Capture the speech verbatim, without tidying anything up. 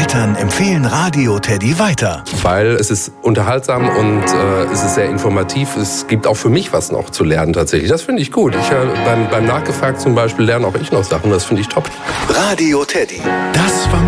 Eltern empfehlen Radio Teddy weiter. Weil es ist unterhaltsam und äh, es ist sehr informativ. Es gibt auch für mich was noch zu lernen tatsächlich. Das finde ich gut. Ich, äh, beim, beim Nachgefragt zum Beispiel lerne auch ich noch Sachen. Das finde ich top. Radio Teddy. Das